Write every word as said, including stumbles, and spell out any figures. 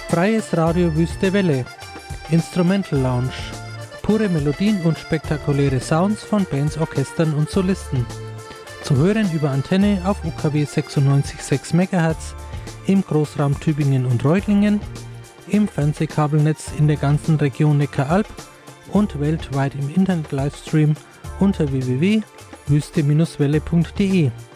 Freies Radio Wüste Welle, Instrumental Lounge, pure Melodien und spektakuläre Sounds von Bands, Orchestern und Solisten. Zu hören über Antenne auf U K W sechsundneunzig Komma sechs Megahertz, im Großraum Tübingen und Reutlingen, im Fernsehkabelnetz in der ganzen Region Neckaralb und weltweit im Internet-Livestream unter w w w punkt wüste Bindestrich welle punkt de.